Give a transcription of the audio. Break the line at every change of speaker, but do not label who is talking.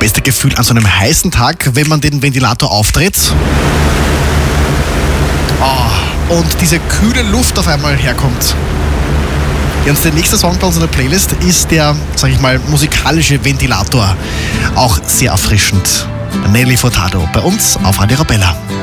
Beste Gefühl an so einem heißen Tag, wenn man den Ventilator aufdreht. Und diese kühle Luft auf einmal herkommt. Ja, und der nächste Song bei unserer Playlist ist der, sag ich mal, musikalische Ventilator. Auch sehr erfrischend. Nelly Furtado bei uns auf Radio Arabella.